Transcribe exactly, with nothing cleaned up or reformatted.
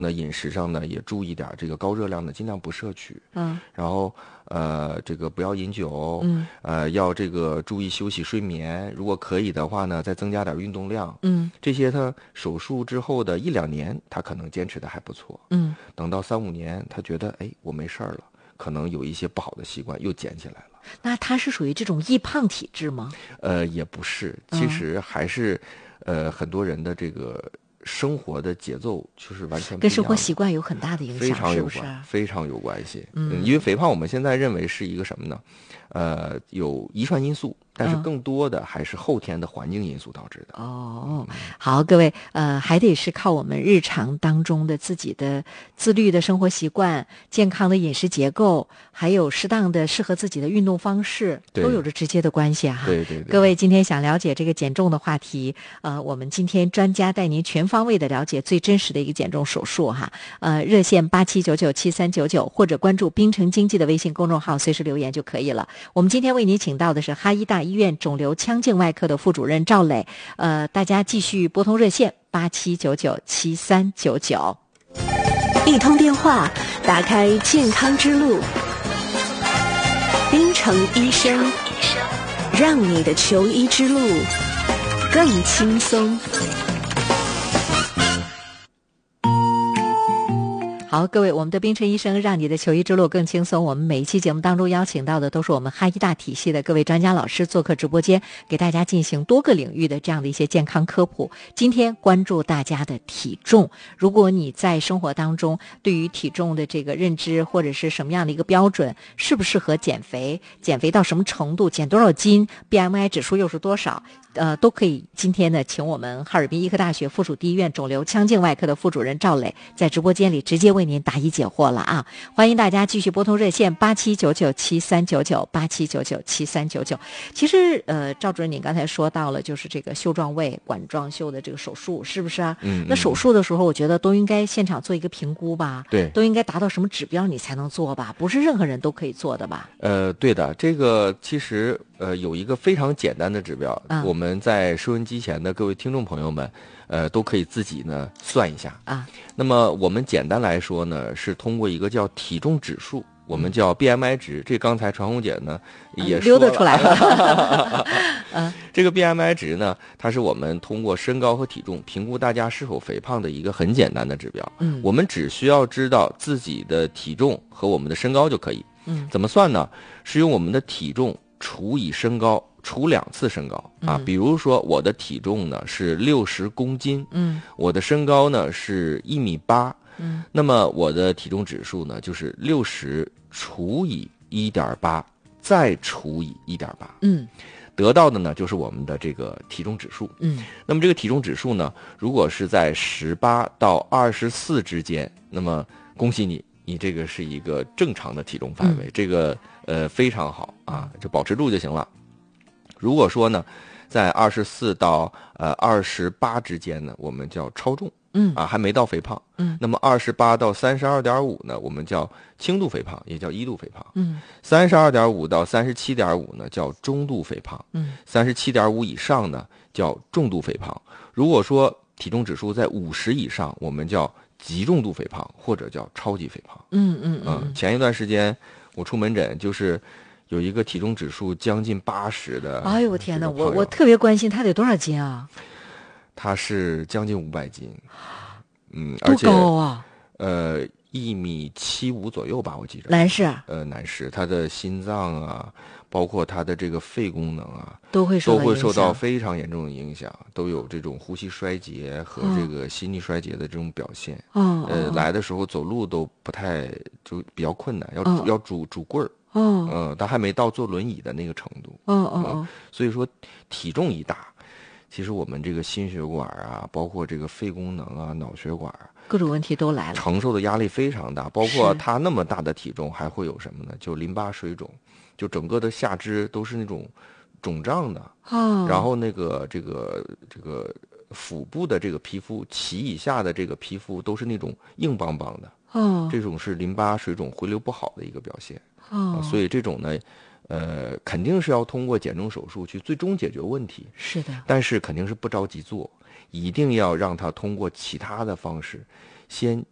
那饮食上呢也注意点，这个高热量的尽量不摄取。 嗯， 然后呃这个不要饮酒， 嗯， 呃要这个注意休息睡眠，如果可以的话呢，再增加点运动量。 嗯， 这些他手术之后的一两年，他可能坚持的还不错。 嗯， 等到三五年，他觉得哎我没事儿了，可能有一些不好的习惯又捡起来了。 那他是属于这种易胖体质吗？ 呃，也不是，其实还是、嗯、呃很多人的这个生活的节奏就是完全不一样的， 跟生活习惯有很大的影响， 非常有关， 是不是？ 非常有关系。 嗯， 因为肥胖我们现在认为是一个什么呢？呃，有遗传因素，但是更多的还是后天的环境因素导致的。 哦，好，各位，呃，还得是靠我们日常当中的自己的自律的生活习惯、健康的饮食结构，还有适当的适合自己的运动方式，都有着直接的关系哈。 对对对。 各位今天想了解这个减重的话题，呃，我们今天专家带您全方位的了解最真实的一个减重手术哈。呃，热线八七九九七三九九，或者关注滨城经济的微信公众号，随时留言就可以了。我们今天为您请到的是哈医大医院肿瘤腔镜外科的副主任赵磊，呃，大家继续拨通热线八七九九七三九九， 一通电话打开健康之路，滨城医生，让你的求医之路更轻松。 好，各位，我们的滨城医生让你的求医之路更轻松。我们每一期节目当中邀请到的都是我们哈医大体系的各位专家老师做客直播间，给大家进行多个领域的这样的一些健康科普。今天关注大家的体重，如果你在生活当中对于体重的这个认知或者是什么样的一个标准，适不适合减肥，减肥到什么程度，减多少斤， B M I 指数又是多少，呃，都可以今天呢请我们哈尔滨医科大学附属第一医院肿瘤腔镜外科的副主任赵磊在直播间里直接为您答疑解惑了啊！欢迎大家继续拨通热线八七九九七三九九八七九九七三九九。其实呃，赵主任您刚才说到了就是这个袖状胃管状袖的这个手术，是不是啊？ 嗯。 那手术的时候，我觉得都应该现场做一个评估吧？ 对， 都应该达到什么指标你才能做吧？不是任何人都可以做的吧？ 呃，对的，这个其实呃有一个非常简单的指标，嗯、我们在收音机前的各位听众朋友们。呃，都可以自己呢算一下啊。 那么我们简单来说呢，是通过一个叫体重指数，我们叫 B M I 值。这刚才传红姐呢也溜达出来了。 嗯，这个 B M I 值呢，它是我们通过身高和体重评估大家是否肥胖的一个很简单的指标。 嗯， 我们只需要知道自己的体重和我们的身高就可以。 嗯， 怎么算呢？是用我们的体重除以身高。除两次身高啊，比如说我的体重呢是六十公斤， 嗯， 我的身高呢是一米八， 嗯， 那么我的体重指数呢就是六十除以一点八，再除以一点八， 嗯， 得到的呢就是我们的这个体重指数， 嗯， 那么这个体重指数呢，如果是在十八到二十四之间，那么恭喜你，你这个是一个正常的体重范围， 嗯、 这个呃非常好啊，就保持住就行了。如果说呢，在二十四到呃二十八之间呢，我们叫超重， 嗯啊，还没到肥胖， 嗯。 那么二十八到三十二点五呢，我们叫轻度肥胖，也叫一度肥胖， 嗯。 三十二点五到三十七点五呢，叫中度肥胖， 嗯。 三十七点五以上呢，叫重度肥胖。如果说体重指数在五十以上，我们叫极重度肥胖，或者叫超级肥胖。 嗯嗯嗯。 嗯，前一段时间我出门诊就是。有一个体重指数将近八十的， 哎呦我天哪！我我特别关心他得多少斤啊？ 他是将近五百斤，嗯， 多高啊？ 呃，一米七五左右吧，我记着。 男士？ 呃，男士，他的心脏啊，包括他的这个肺功能啊， 都会受都会受到非常严重的影响，都有这种呼吸衰竭和这个心力衰竭的这种表现。 哦， 呃，来的时候走路都不太，就比较困难，要、 哦、 要拄拄棍儿。 哦， 嗯，他还没到坐轮椅的那个程度。 哦哦哦， 所以说体重一大，其实我们这个心血管啊，包括这个肺功能啊、脑血管各种问题都来了， 承受的压力非常大。包括他那么大的体重，还会有什么呢？就淋巴水肿，就整个的下肢都是那种肿胀的。 哦， 然后那个这个这个腹部的这个皮肤，脐以下的这个皮肤都是那种硬邦邦的。 哦， 这种是淋巴水肿回流不好的一个表现。 哦， 所以这种呢，呃，肯定是要通过减重手术去最终解决问题。 是的， 但是肯定是不着急做，一定要让他通过其他的方式，先